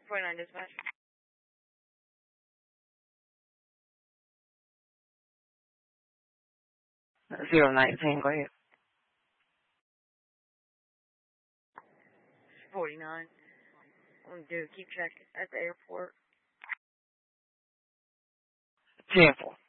49 dispatch. 019, go ahead. 49. I'm going to do keep check at the airport. 10-4.